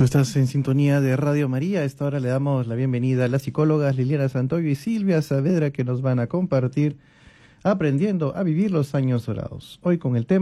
Tú estás en sintonía de Radio María. A esta hora le damos la bienvenida a las psicólogas Liliana Santoyo y Silvia Saavedra, que nos van a compartir aprendiendo a vivir los años dorados. Hoy con el tema